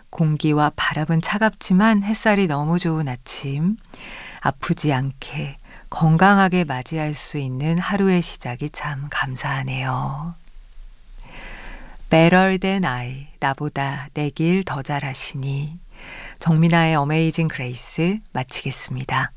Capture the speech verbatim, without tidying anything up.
공기와 바람은 차갑지만 햇살이 너무 좋은 아침. 아프지 않게 건강하게 맞이할 수 있는 하루의 시작이 참 감사하네요. Better than I, 나보다 내 길 더 잘하시니. 정민아의 어메이징 그레이스 마치겠습니다.